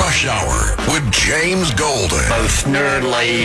Rush Hour with James Golden. Both nerdly.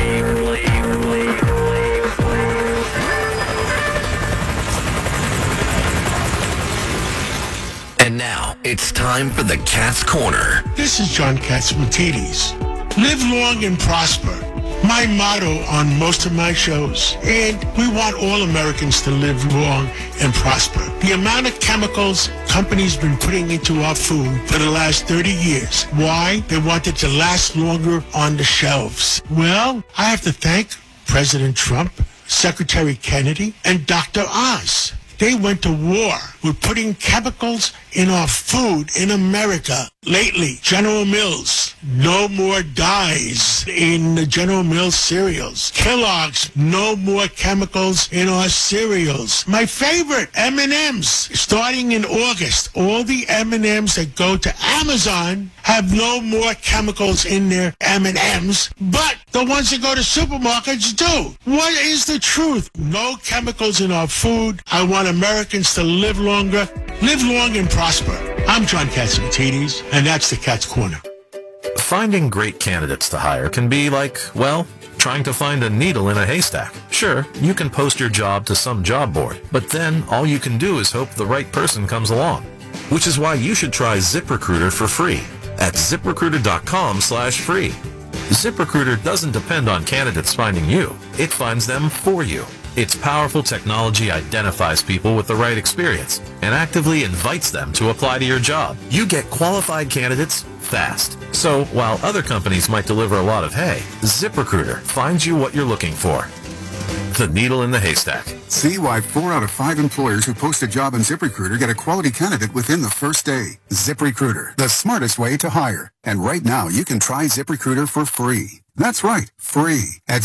And now, it's time for the Cat's Corner. This is John Catsimatidis. Live long and prosper. My motto on most of my shows. And we want all Americans to live long and prosper. The amount of chemicals companies been putting into our food for the last 30 years. Why? They want it to last longer on the shelves. Well, I have to thank President Trump, Secretary Kennedy, and Dr. Oz. They went to war with putting chemicals in our food in America. Lately, General Mills, no more dyes in the General Mills cereals. Kellogg's, no more chemicals in our cereals. My favorite, M&M's. Starting in August, all the M&M's that go to Amazon have no more chemicals in their M&M's, but the ones that go to supermarkets do. What is the truth? No chemicals in our food. I want Americans to live longer, live long and prosper. I'm John Catsimatidis, and that's the Cat's Corner. Finding great candidates to hire can be like, well, trying to find a needle in a haystack. Sure, you can post your job to some job board, but then all you can do is hope the right person comes along. Which is why you should try ZipRecruiter for free at ZipRecruiter.com/free. ZipRecruiter doesn't depend on candidates finding you. It finds them for you. Its powerful technology identifies people with the right experience and actively invites them to apply to your job. You get qualified candidates fast. So while other companies might deliver a lot of hay, ZipRecruiter finds you what you're looking for. The needle in the haystack. See why 4 out of 5 employers who post a job on ZipRecruiter get a quality candidate within the first day. ZipRecruiter, the smartest way to hire. And right now, you can try ZipRecruiter for free. That's right, free at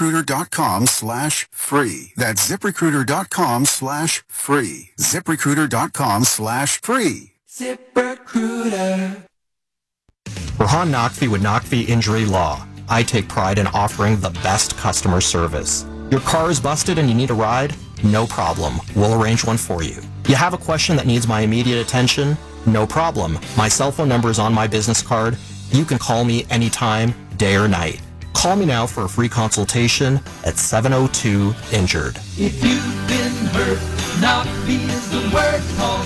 ZipRecruiter.com/free. That's ZipRecruiter.com/free. ZipRecruiter.com/free. ZipRecruiter. Rahan Naqvi with Naqvi Injury Law. I take pride in offering the best customer service. Your car is busted and you need a ride? No problem. We'll arrange one for you. You have a question that needs my immediate attention? No problem. My cell phone number is on my business card. You can call me anytime, day or night. Call me now for a free consultation at 702-INJURED. If you've been hurt, Naqvi is the word. Call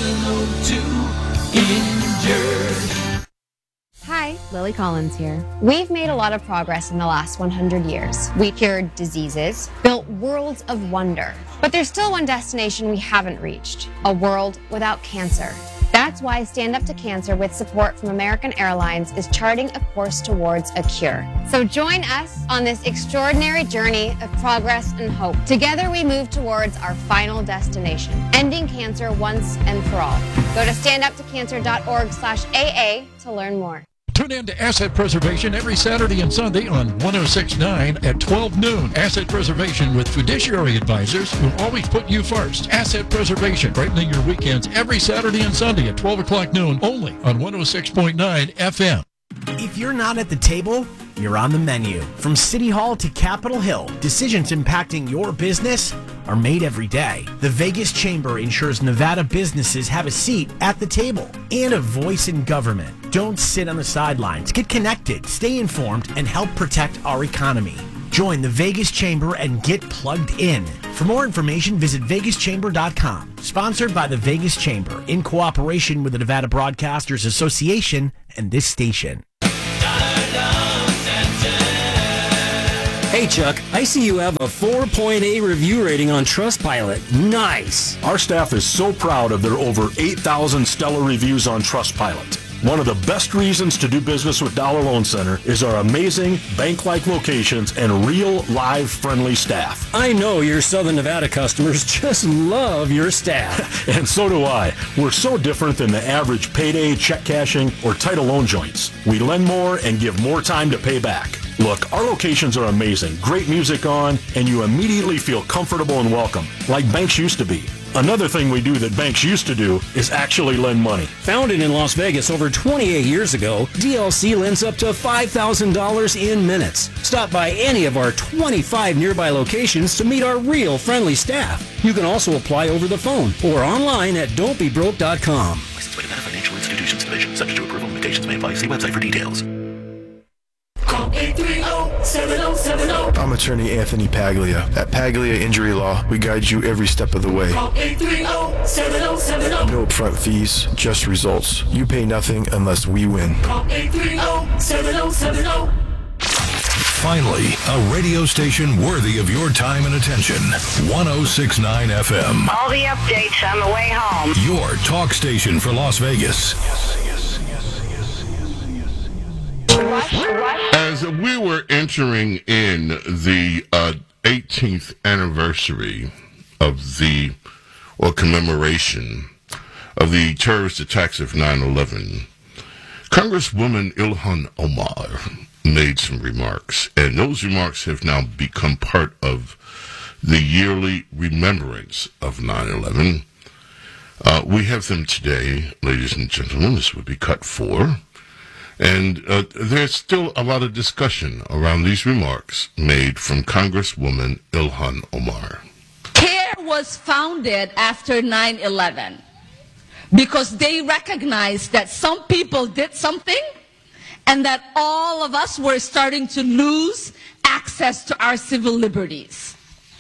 702-INJURED. Hi, Lily Collins here. We've made a lot of progress in the last 100 years. We cured diseases, built worlds of wonder. But there's still one destination we haven't reached, a world without cancer. That's why Stand Up to Cancer, with support from American Airlines, is charting a course towards a cure. So join us on this extraordinary journey of progress and hope. Together we move towards our final destination, ending cancer once and for all. Go to standuptocancer.org/AA to learn more. Tune in to Asset Preservation every Saturday and Sunday on 106.9 at 12 noon. Asset Preservation with fiduciary advisors who always put you first. Asset Preservation, brightening your weekends every Saturday and Sunday at 12 o'clock noon, only on 106.9 FM. If you're not at the table, you're on the menu. From City Hall to Capitol Hill, decisions impacting your business are made every day. The Vegas Chamber ensures Nevada businesses have a seat at the table and a voice in government. Don't sit on the sidelines. Get connected, stay informed, and help protect our economy. Join the Vegas Chamber and get plugged in. For more information, visit vegaschamber.com. Sponsored by the Vegas Chamber in cooperation with the Nevada Broadcasters Association and this station. Hey Chuck, I see you have a 4.8 review rating on Trustpilot. Nice! Our staff is so proud of their over 8,000 stellar reviews on Trustpilot. One of the best reasons to do business with Dollar Loan Center is our amazing bank-like locations and real, live, friendly staff. I know your Southern Nevada customers just love your staff. And so do I. We're so different than the average payday, check cashing, or title loan joints. We lend more and give more time to pay back. Look, our locations are amazing. Great music on, and you immediately feel comfortable and welcome, like banks used to be. Another thing we do that banks used to do is actually lend money. Founded in Las Vegas over 28 years ago, DLC lends up to $5,000 in minutes. Stop by any of our 25 nearby locations to meet our real friendly staff. You can also apply over the phone or online at don'tbebroke.com. Licensed by Nevada Financial Institutions Division, subject to approval, limitations may apply. See website for details. Call 830-7070. I'm attorney Anthony Paglia. At Paglia Injury Law, we guide you every step of the way. Call 830-7070. No upfront fees, just results. You pay nothing unless we win. Call 830-7070. Finally, a radio station worthy of your time and attention. 106.9 FM. All the updates on the way home. Your talk station for Las Vegas. As we were entering in the 18th anniversary of commemoration of the terrorist attacks of 9/11, Congresswoman Ilhan Omar made some remarks, and those remarks have now become part of the yearly remembrance of 9/11. We have them today, ladies and gentlemen. This would be cut 4. And there's still a lot of discussion around these remarks made from Congresswoman Ilhan Omar. CARE was founded after 9/11 because they recognized that some people did something and that all of us were starting to lose access to our civil liberties.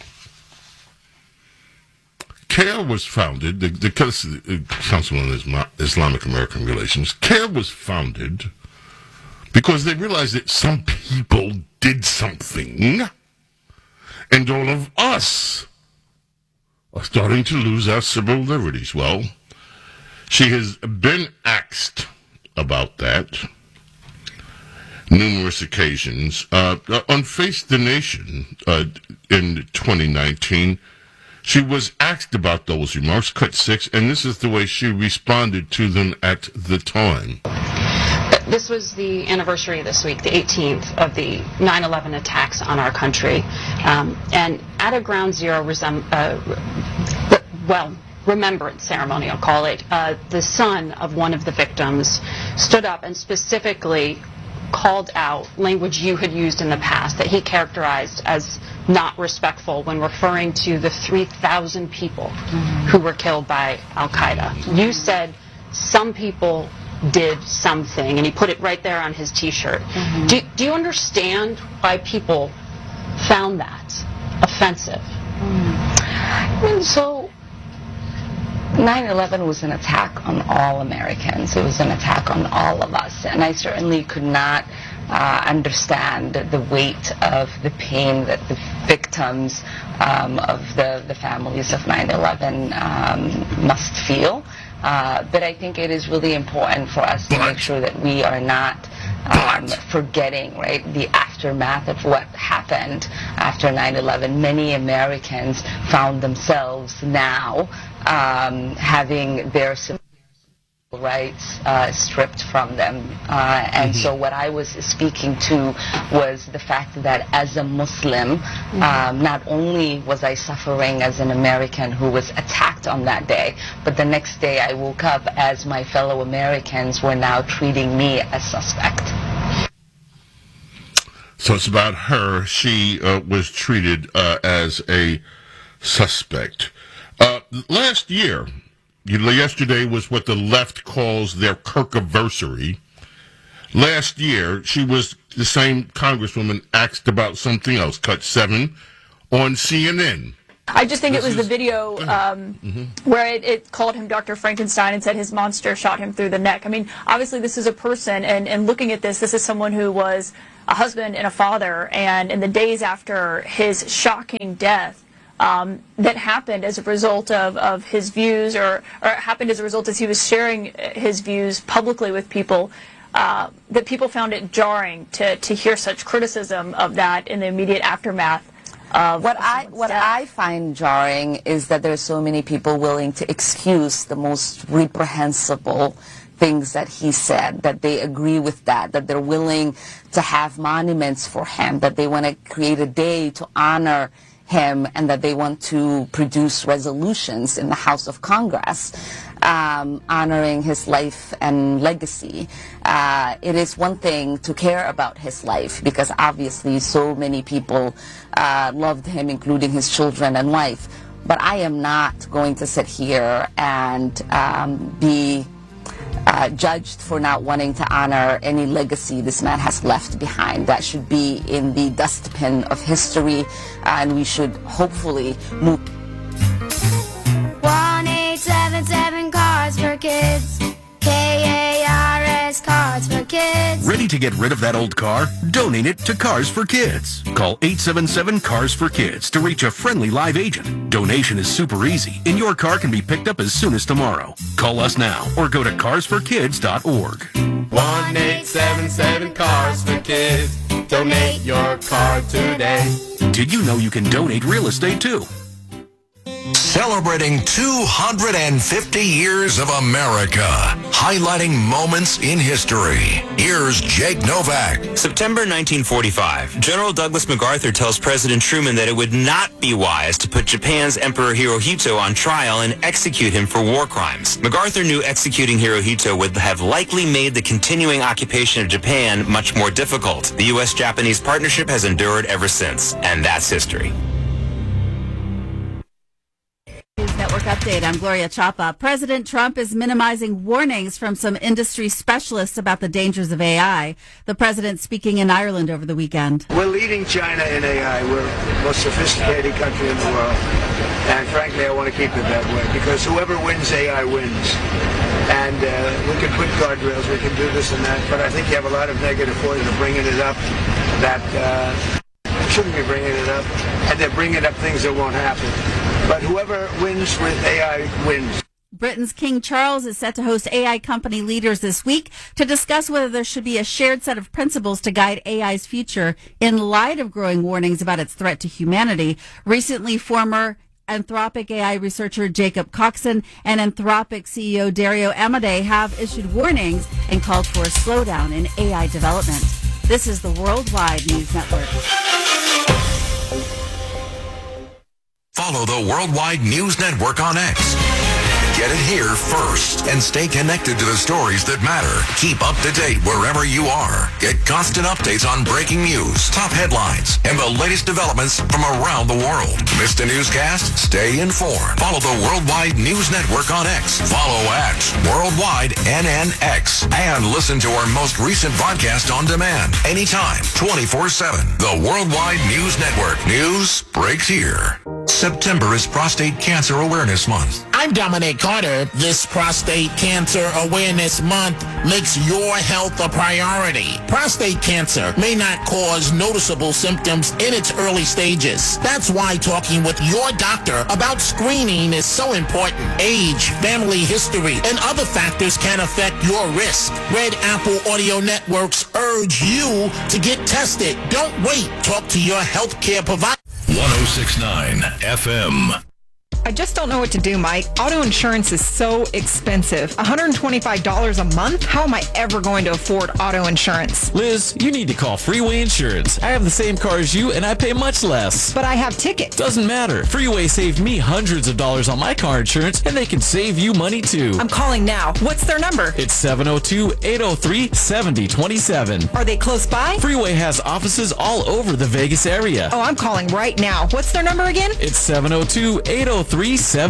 CARE was founded, the Council on Islamic American Relations, CARE was founded because they realized that some people did something, and all of us are starting to lose our civil liberties. Well, she has been asked about that numerous occasions. On Face the Nation in 2019, she was asked about those remarks, cut 6, and this is the way she responded to them at the time. This was the anniversary this week, the 18th, of the 9/11 attacks on our country. And at a ground zero, remembrance ceremony, I'll call it, the son of one of the victims stood up and specifically called out language you had used in the past that he characterized as not respectful when referring to the 3,000 people who were killed by Al-Qaeda. You said some people did something, and he put it right there on his T-shirt. Do you understand why people found that offensive? I mean, so 9/11 was an attack on all Americans. It was an attack on all of us, and I certainly could not understand the weight of the pain that the victims of the families of 9/11 must feel. But I think it is really important for us to make sure that we are not forgetting, right, the aftermath of what happened after 9/11. Many Americans found themselves now having their civil rights stripped from them. And so what I was speaking to was the fact that as a Muslim, not only was I suffering as an American who was attacked on that day, but the next day I woke up as my fellow Americans were now treating me as suspect. So it's about her. She was treated as a suspect. Last year, yesterday was what the left calls their Kirkiversary. Last year, she was the same congresswoman asked about something else, cut 7, on CNN. I just think it was the video where it called him Dr. Frankenstein and said his monster shot him through the neck. I mean, obviously this is a person, and looking at this is someone who was a husband and a father, and in the days after his shocking death, that happened as a result of his views, or happened as a result as he was sharing his views publicly with people, that people found it jarring to hear such criticism of that in the immediate aftermath. What I find jarring is that there are so many people willing to excuse the most reprehensible things that he said, that they agree with that they're willing to have monuments for him, that they want to create a day to honor him, and that they want to produce resolutions in the House of Congress honoring his life and legacy. It is one thing to care about his life, because obviously so many people loved him, including his children and wife. But I am not going to sit here and be judged for not wanting to honor any legacy this man has left behind. That should be in the dustbin of history, and we should hopefully move. 1-877 Cards for Kids. KARS Cards for Kids. Ready to get rid of that old car? Donate it to Cars for Kids. Call 877 Cars for Kids to reach a friendly live agent. Donation is super easy, and your car can be picked up as soon as tomorrow. Call us now or go to carsforkids.org. 1-877 Cars for Kids. Donate your car today. Did you know you can donate real estate too? Celebrating 250 years of America, highlighting moments in history. Here's Jake Novak. September 1945, General Douglas MacArthur tells President Truman that it would not be wise to put Japan's Emperor Hirohito on trial and execute him for war crimes. MacArthur knew executing Hirohito would have likely made the continuing occupation of Japan much more difficult. The U.S.-Japanese partnership has endured ever since, and that's history. News Network update. I'm Gloria Chapa. President Trump is minimizing warnings from some industry specialists about the dangers of AI. The president speaking in Ireland over the weekend. We're leading China in AI. We're the most sophisticated country in the world. And frankly, I want to keep it that way because whoever wins AI wins. And we can put guardrails, we can do this and that, but I think you have a lot of negative voices bringing it up that shouldn't be bringing it up, and they're bringing up things that won't happen. But whoever wins with AI wins. Britain's King Charles is set to host AI company leaders this week to discuss whether there should be a shared set of principles to guide AI's future in light of growing warnings about its threat to humanity. Recently, former Anthropic AI researcher Jacob Coxon and Anthropic CEO Dario Amodei have issued warnings and called for a slowdown in AI development. This is the Worldwide News Network. Follow the Worldwide News Network on X. Get it here first and stay connected to the stories that matter. Keep up to date wherever you are. Get constant updates on breaking news, top headlines, and the latest developments from around the world. Missed a newscast? Stay informed. Follow the Worldwide News Network on X. Follow at Worldwide NNX. And listen to our most recent broadcast on demand. Anytime, 24/7. The Worldwide News Network. News breaks here. September is Prostate Cancer Awareness Month. I'm Dominic Carter. This Prostate Cancer Awareness Month makes your health a priority. Prostate cancer may not cause noticeable symptoms in its early stages. That's why talking with your doctor about screening is so important. Age, family history, and other factors can affect your risk. Red Apple Audio Networks urge you to get tested. Don't wait. Talk to your healthcare provider. 106.9 FM. I just don't know what to do, Mike. Auto insurance is so expensive. $125 a month? How am I ever going to afford auto insurance? Liz, you need to call Freeway Insurance. I have the same car as you, and I pay much less. But I have tickets. Doesn't matter. Freeway saved me hundreds of dollars on my car insurance, and they can save you money, too. I'm calling now. What's their number? It's 702-803-7027. Are they close by? Freeway has offices all over the Vegas area. Oh, I'm calling right now. What's their number again? It's 702-803-7027.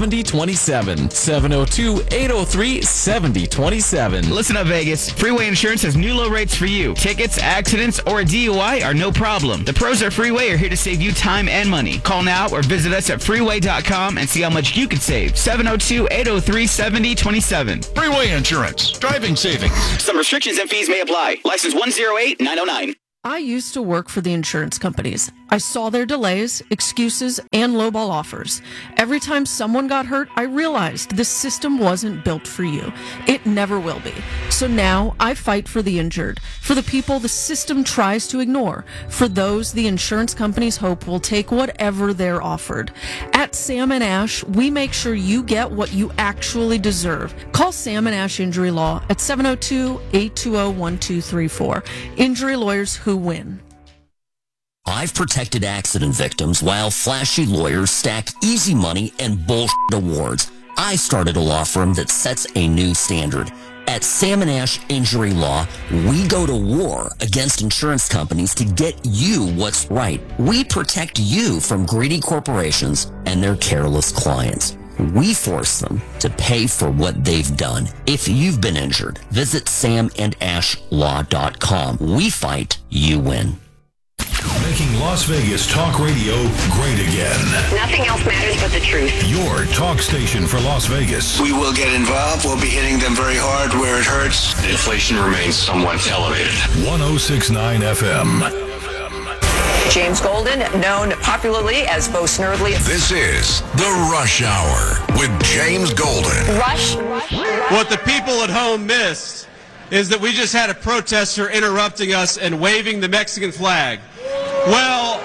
702-803-7027. Listen up, Vegas. Freeway Insurance has new low rates for you. Tickets, accidents, or a DUI are no problem. The pros at Freeway are here to save you time and money. Call now or visit us at freeway.com and see how much you could save. 702-803-7027. Freeway Insurance. Driving savings. Some restrictions and fees may apply. License 108909. I used to work for the insurance companies. I saw their delays, excuses, and lowball offers. Every time someone got hurt, I realized this system wasn't built for you. It never will be. So now I fight for the injured, for the people the system tries to ignore, for those the insurance companies hope will take whatever they're offered. At Sam & Ash, we make sure you get what you actually deserve. Call Sam & Ash Injury Law at 702-820-1234. Injury lawyers who win. I've protected accident victims while flashy lawyers stack easy money and bullshit awards. I started a law firm that sets a new standard. At Sam & Ash Injury Law, we go to war against insurance companies to get you what's right. We protect you from greedy corporations and their careless clients. We force them to pay for what they've done. If you've been injured, visit samandashlaw.com. We fight, you win. Making Las Vegas talk radio great again. Nothing else matters but the truth. Your talk station for Las Vegas. We will get involved. We'll be hitting them very hard where it hurts. Inflation remains somewhat elevated. 106.9 FM. James Golden, known popularly as Bo Snerdley. This is The Rush Hour with James Golden. Rush. What the people at home missed is that we just had a protester interrupting us and waving the Mexican flag. Well,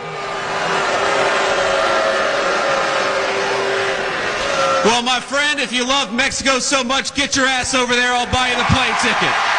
my friend, if you love Mexico so much, get your ass over there. I'll buy you the plane ticket.